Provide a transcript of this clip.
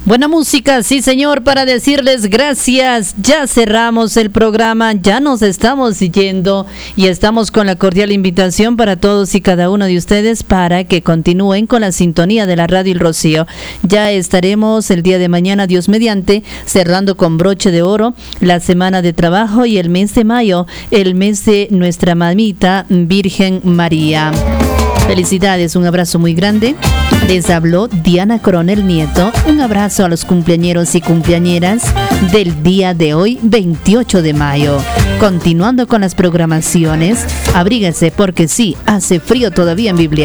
Buena música, sí señor, para decirles gracias. Ya cerramos el programa, ya nos estamos yendo y estamos con la cordial invitación para todos y cada uno de ustedes para que continúen con la sintonía de la Radio El Rocío. Ya estaremos el día de mañana, Dios mediante, cerrando con broche de oro la semana de trabajo y el mes de mayo, el mes de nuestra mamita Virgen María. Felicidades, un abrazo muy grande. Les habló Diana Coronel Nieto. Un abrazo a los cumpleañeros y cumpleañeras del día de hoy, 28 de mayo. Continuando con las programaciones, abríguese porque sí, hace frío todavía en Biblia.